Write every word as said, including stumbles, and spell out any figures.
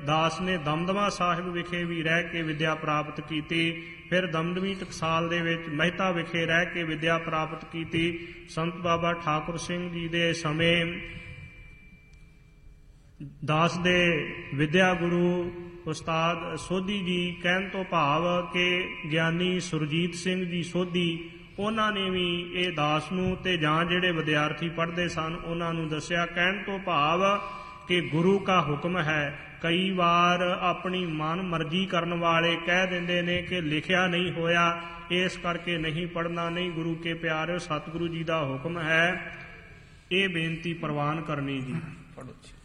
ਦਾਸ ਨੇ ਦਮਦਮਾ ਸਾਹਿਬ ਵਿਖੇ ਵੀ ਰਹਿ ਕੇ ਵਿਦਿਆ ਪ੍ਰਾਪਤ ਕੀਤੀ। ਫਿਰ ਦਮਦਮੀ ਟਕਸਾਲ ਦੇ ਵਿੱਚ ਮਹਿਤਾ ਵਿਖੇ ਰਹਿ ਕੇ ਵਿਦਿਆ ਪ੍ਰਾਪਤ ਕੀਤੀ। ਸੰਤ ਬਾਬਾ ਠਾਕੁਰ ਸਿੰਘ ਜੀ ਦੇ ਸਮੇਂ ਦਾਸ ਦੇ ਵਿਦਿਆ ਗੁਰੂ ਉਸਤਾਦ ਸੋਧੀ ਜੀ, ਕਹਿਣ ਤੋਂ ਭਾਵ ਕਿ ਗਿਆਨੀ ਸੁਰਜੀਤ ਸਿੰਘ ਜੀ ਸੋਧੀ, ਉਹਨਾਂ ਨੇ ਵੀ ਇਹ ਦਾਸ ਨੂੰ ਤੇ ਜਾਂ ਜਿਹੜੇ ਵਿਦਿਆਰਥੀ ਪੜ੍ਹਦੇ ਸਨ ਉਹਨਾਂ ਨੂੰ ਦੱਸਿਆ। ਕਹਿਣ ਤੋਂ ਭਾਵ ਕਿ ਗੁਰੂ ਕਾ ਹੁਕਮ ਹੈ। ਕਈ ਵਾਰ ਆਪਣੀ ਮਨ ਮਰਜ਼ੀ ਕਰਨ ਵਾਲੇ ਕਹਿ ਦਿੰਦੇ ਨੇ ਕਿ ਲਿਖਿਆ ਨਹੀਂ ਹੋਇਆ, ਇਸ ਕਰਕੇ ਨਹੀਂ ਪੜ੍ਹਨਾ। ਨਹੀਂ ਗੁਰੂ ਕੇ ਪਿਆਰਿਓ, ਸਤਿਗੁਰੂ ਜੀ ਦਾ ਹੁਕਮ ਹੈ। ਇਹ ਬੇਨਤੀ ਪ੍ਰਵਾਨ ਕਰਨੀ ਜੀ। ਪੜ੍ਹੋ ਜੀ।